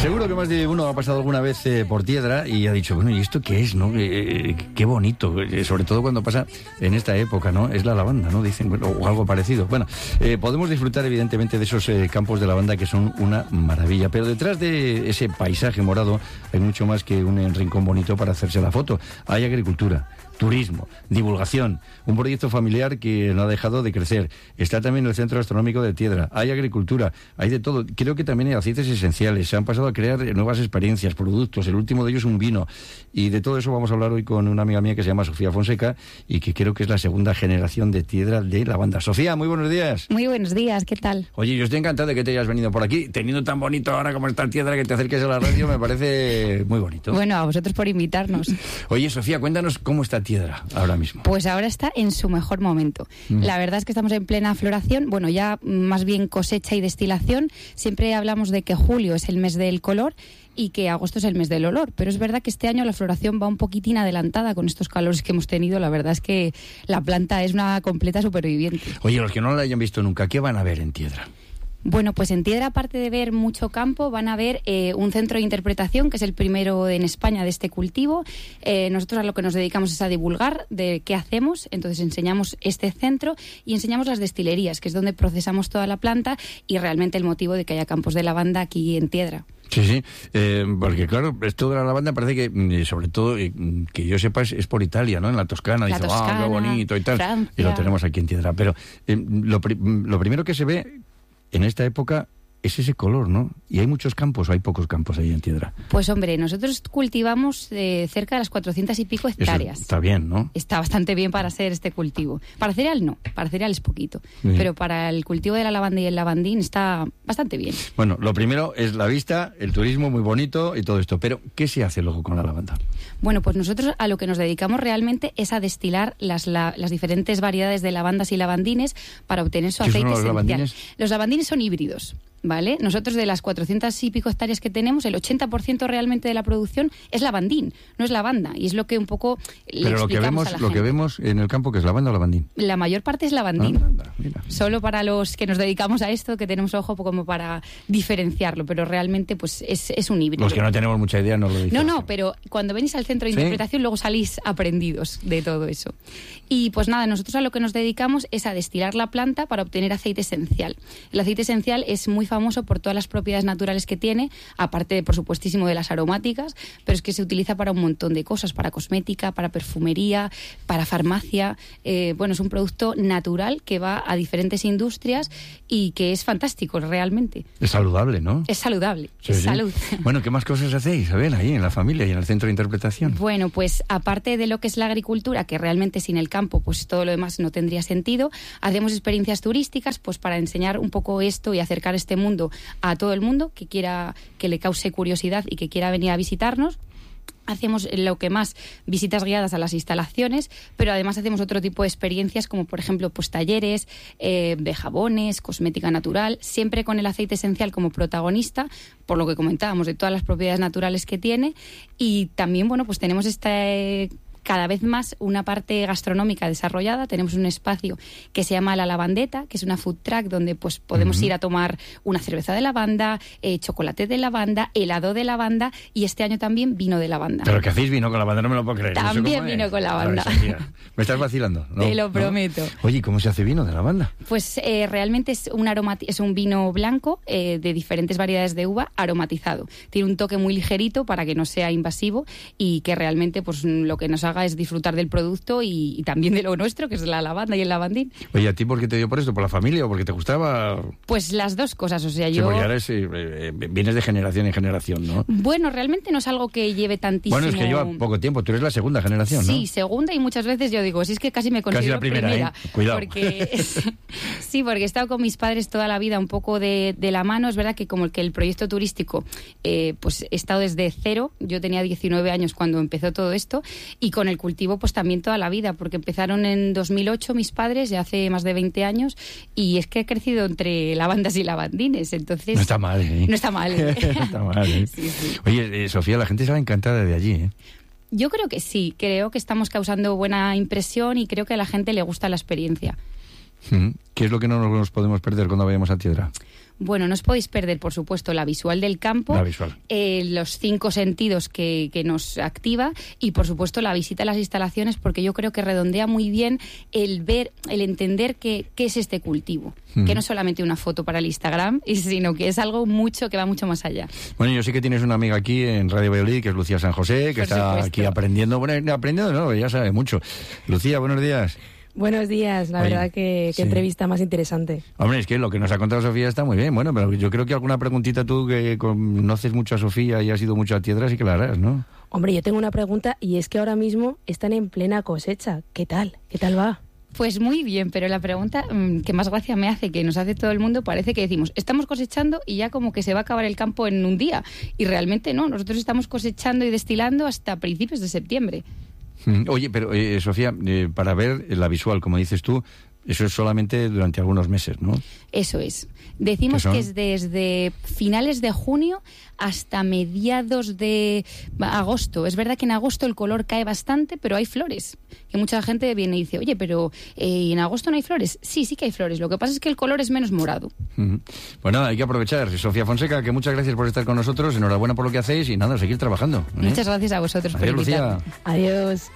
Seguro que más de uno ha pasado alguna vez por Tiedra y ha dicho, bueno, ¿y esto qué es, no? Qué bonito, sobre todo cuando pasa en esta época, ¿no? Es la lavanda, ¿no? Dicen, bueno, o algo parecido. Bueno, podemos disfrutar evidentemente de esos campos de lavanda que son una maravilla, pero detrás de ese paisaje morado hay mucho más que un rincón bonito para hacerse la foto. Hay agricultura, turismo, divulgación, un proyecto familiar que no ha dejado de crecer. Está también el Centro Gastronómico de Tiedra, hay agricultura, hay de todo. Creo que también hay aceites esenciales, se han pasado a crear nuevas experiencias, productos, el último de ellos un vino. Y de todo eso vamos a hablar hoy con una amiga mía que se llama Sofía Fonseca y que creo que es la segunda generación de Tiedra de lavanda. Sofía, muy buenos días. Muy buenos días, ¿qué tal? Oye, yo estoy encantado de que te hayas venido por aquí, teniendo tan bonito ahora como está Tiedra, que te acerques a la radio, me parece muy bonito. Bueno, a vosotros por invitarnos. Oye, Sofía, cuéntanos cómo está Tiedra ahora mismo. Pues ahora está en su mejor momento. La verdad es que estamos en plena floración, bueno, ya más bien cosecha y destilación. Siempre hablamos de que julio es el mes del color y que agosto es el mes del olor, pero es verdad que este año la floración va un poquitín adelantada con estos calores que hemos tenido. La verdad es que la planta es una completa superviviente. Oye, los que no la hayan visto nunca, ¿qué van a ver en Tiedra? Bueno, pues en Tiedra, aparte de ver mucho campo, van a ver un centro de interpretación, que es el primero en España de este cultivo. Nosotros a lo que nos dedicamos es a divulgar de qué hacemos, entonces enseñamos este centro y enseñamos las destilerías, que es donde procesamos toda la planta y realmente el motivo de que haya campos de lavanda aquí en Tiedra. Sí, sí, porque claro, esto de la lavanda parece que, sobre todo, que yo sepa, es por Italia, ¿no? En la Toscana, dice, qué bonito y tal, Francia. Y lo tenemos aquí en Tiedra. Pero lo primero que se ve en esta época es ese color, ¿no? ¿Y hay muchos campos o hay pocos campos ahí en Tiedra? Pues hombre, nosotros cultivamos cerca de las 400 y pico hectáreas. Eso está bien, ¿no? Está bastante bien para hacer este cultivo. Para cereal no, para cereal es poquito. Sí. Pero para el cultivo de la lavanda y el lavandín está bastante bien. Bueno, lo primero es la vista, el turismo muy bonito y todo esto. Pero, ¿qué se hace luego con la lavanda? Bueno, pues nosotros a lo que nos dedicamos realmente es a destilar las diferentes variedades de lavandas y lavandines para obtener su aceite esencial. Lavandines? Los lavandines son híbridos. ¿Vale? Nosotros de las 400 y pico hectáreas que tenemos, el 80% realmente de la producción es lavandín, no es lavanda, y es lo que un poco le explicamos a la gente. Lo que vemos en el campo, ¿que es lavanda o lavandín? La mayor parte es lavandín. Mira. Solo para los que nos dedicamos a esto, que tenemos ojo como para diferenciarlo, pero realmente pues es un híbrido. Los que no tenemos mucha idea no lo dicen. No, pero cuando venís al centro de interpretación luego salís aprendidos de todo eso. Y pues nada, nosotros a lo que nos dedicamos es a destilar la planta para obtener aceite esencial. El aceite esencial es muy famoso por todas las propiedades naturales que tiene, aparte, por supuestísimo, de las aromáticas, pero es que se utiliza para un montón de cosas, para cosmética, para perfumería, para farmacia. Bueno, es un producto natural que va a diferentes industrias y que es fantástico, realmente. Es saludable, ¿no? Es saludable, sí, es sí. Salud. Bueno, ¿qué más cosas hacéis? A ver, ahí en la familia y en el centro de interpretación. Bueno, pues aparte de lo que es la agricultura, que realmente sin el campo, pues todo lo demás no tendría sentido, hacemos experiencias turísticas, pues para enseñar un poco esto y acercar este mundo a todo el mundo que quiera, que le cause curiosidad y que quiera venir a visitarnos. Hacemos lo que más, visitas guiadas a las instalaciones, pero además hacemos otro tipo de experiencias como por ejemplo pues talleres de jabones, cosmética natural, siempre con el aceite esencial como protagonista, por lo que comentábamos de todas las propiedades naturales que tiene. Y también bueno, pues tenemos cada vez más una parte gastronómica desarrollada. Tenemos un espacio que se llama La Lavandeta, que es una food truck donde pues podemos ir a tomar una cerveza de lavanda, chocolate de lavanda, helado de lavanda y este año también vino de lavanda. ¿Pero qué hacéis vino con lavanda? No me lo puedo creer. También vino con lavanda. ¿Me estás vacilando? ¿No? Te lo prometo. ¿No? Oye, ¿cómo se hace vino de lavanda? Pues realmente es un vino blanco de diferentes variedades de uva aromatizado. Tiene un toque muy ligerito para que no sea invasivo y que realmente pues lo que nos haga es disfrutar del producto y también de lo nuestro, que es la lavanda y el lavandín. Oye, ¿a ti por qué te dio por esto? ¿Por la familia o porque te gustaba? Pues las dos cosas, o sea, sí, yo... porque ahora vienes de generación en generación, ¿no? Bueno, realmente no es algo que lleve tantísimo... Bueno, es que lleva poco tiempo, tú eres la segunda generación, ¿no? Sí, segunda y muchas veces yo digo, si es que casi me considero casi la primera. Cuidado. Porque sí, porque he estado con mis padres toda la vida un poco de la mano. Es verdad que como el proyecto turístico, pues he estado desde cero. Yo tenía 19 años cuando empezó todo esto y con el cultivo pues también toda la vida, porque empezaron en 2008 mis padres, ya hace más de 20 años, y es que he crecido entre lavandas y lavandines, entonces... No está mal, ¿eh? No está mal, ¿eh? No está mal, ¿eh? Sí, sí. Oye, Sofía, la gente se va encantada de allí, ¿eh? Yo creo que sí, creo que estamos causando buena impresión y creo que a la gente le gusta la experiencia. ¿Qué es lo que no nos podemos perder cuando vayamos a Tiedra? Bueno, no os podéis perder, por supuesto, la visual del campo, los 5 sentidos que nos activa y, por supuesto, la visita a las instalaciones, porque yo creo que redondea muy bien el ver, el entender qué es este cultivo, que no es solamente una foto para el Instagram, sino que es algo que va mucho más allá. Bueno, yo sé que tienes una amiga aquí en Radio Valladolid, que es Lucía San José, que está aquí aprendiendo. Bueno, aprendiendo no, ya sabe mucho. Lucía, buenos días. Buenos días, la verdad que entrevista más interesante. Hombre, es que lo que nos ha contado Sofía está muy bien, bueno, pero yo creo que alguna preguntita tú que conoces mucho a Sofía y has ido mucho a Tiedra sí que la harás, ¿no? Hombre, yo tengo una pregunta y es que ahora mismo están en plena cosecha. ¿Qué tal? ¿Qué tal va? Pues muy bien, pero la pregunta que más gracia me hace, que nos hace todo el mundo, parece que decimos, estamos cosechando y ya como que se va a acabar el campo en un día. Y realmente no, nosotros estamos cosechando y destilando hasta principios de septiembre. Oye, pero Sofía, para ver la visual, como dices tú, eso es solamente durante algunos meses, ¿no? Eso es. Decimos que es desde finales de junio hasta mediados de agosto. Es verdad que en agosto el color cae bastante, pero hay flores. Que mucha gente viene y dice, oye, pero ¿en agosto no hay flores? Sí, sí que hay flores. Lo que pasa es que el color es menos morado. Pues nada, hay que aprovechar. Sofía Fonseca, que muchas gracias por estar con nosotros. Enhorabuena por lo que hacéis y nada, seguir trabajando. Muchas gracias a vosotros por invitarme. Lucía. Adiós.